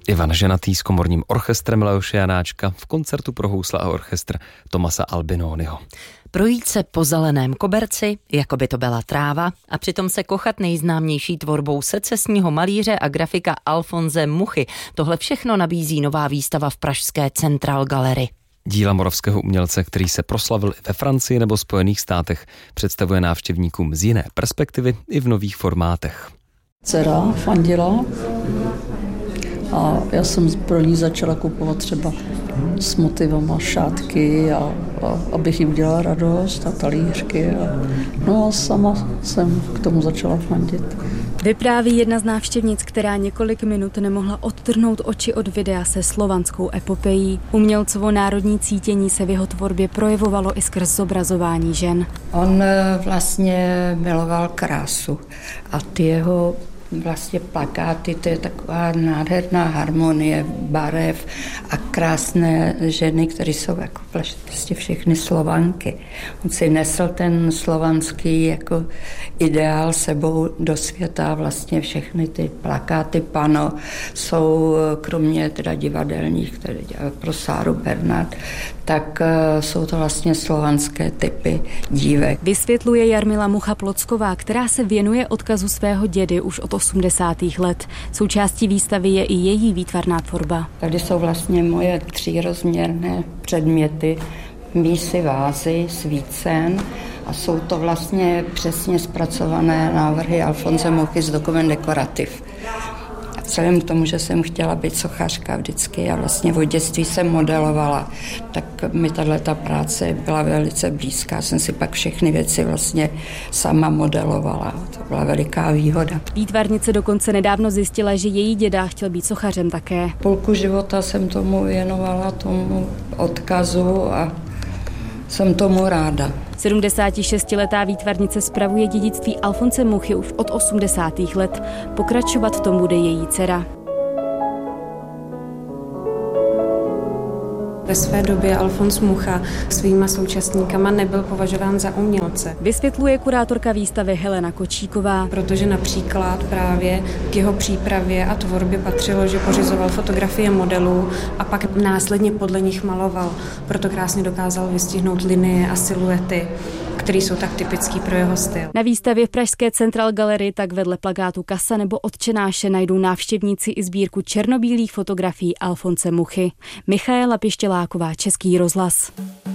Ivan Ženatý s komorním orchestrem Leoše Janáčka v koncertu pro housle a orchestr Tomasa Albinoniho. Projít se po zeleném koberci, jako by to byla tráva, a přitom se kochat nejznámější tvorbou secesního malíře a grafika Alfonse Muchy. Tohle všechno nabízí nová výstava v pražské Central Gallery. Díla moravského umělce, který se proslavil i ve Francii nebo Spojených státech, představuje návštěvníkům z jiné perspektivy i v nových formátech. Dcera fandila a já jsem pro ní začala kupovat třeba s motivama šátky a abych jí udělala radost a talířky. No a sama jsem k tomu začala fandit. Vypráví jedna z návštěvnic, která několik minut nemohla odtrhnout oči od videa se slovanskou epopejí. Umělcovo národní cítění se v jeho tvorbě projevovalo i skrz zobrazování žen. On vlastně miloval krásu a ty jeho vlastně plakáty, to je taková nádherná harmonie barev a krásné ženy, které jsou jako prostě všechny Slovanky. On si nesl ten slovanský jako ideál sebou do světa, vlastně všechny ty plakáty pano jsou kromě teda divadelních, které dělá pro Sáru Bernard, tak jsou to vlastně slovanské typy dívek. Vysvětluje Jarmila Mucha-Plocková, která se věnuje odkazu svého dědy už od 80. let. Součástí výstavy je i její výtvarná tvorba. Tady jsou vlastně moje 3rozměrné předměty, mísy, vázy, svícen a jsou to vlastně přesně zpracované návrhy Alfonse Muchy z Dokument dekorativ. Vzhledem k tomu, že jsem chtěla být sochařka vždycky a vlastně od dětství jsem modelovala, tak mi tato práce byla velice blízká. Jsem si pak všechny věci vlastně sama modelovala. To byla veliká výhoda. Výtvarnice dokonce nedávno zjistila, že její děda chtěl být sochařem také. Půlku života jsem tomu věnovala, tomu odkazu a jsem tomu ráda. 76letá výtvarnice spravuje dědictví Alfonse Muchy už od 80. let. Pokračovat v tom bude její dcera. Ve své době Alfons Mucha svýma současníkama nebyl považován za umělce. Vysvětluje kurátorka výstavy Helena Kočíková. Protože například právě k jeho přípravě a tvorbě patřilo, že pořizoval fotografie modelů a pak následně podle nich maloval. Proto krásně dokázal vystihnout linie a siluety, které jsou tak typický pro jeho styl. Na výstavě v pražské Central Gallery tak vedle plakátu Kasa nebo Otčenáše najdou návštěvníci i sbírku černobílých fotografií Alfonse Muchy. Michaela Pištěláková, Český rozhlas.